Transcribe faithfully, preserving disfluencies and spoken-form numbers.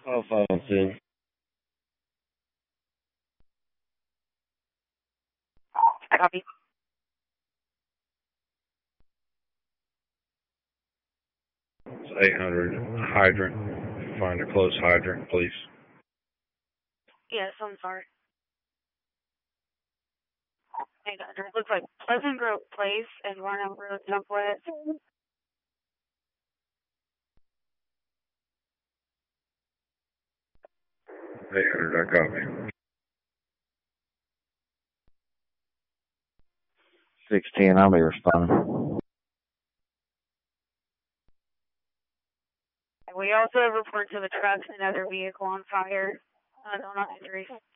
Oh, five two. Copy. It's eight hundred hydrant. Find a close hydrant, please. Yes, I'm sorry. eight hundred. Looks like Pleasant Grove Place and Rhino Road Template. eight hundred, I copy. sixteen, I'll be responding. We also have reports of a truck and another vehicle on fire. Uh, no, not injuries.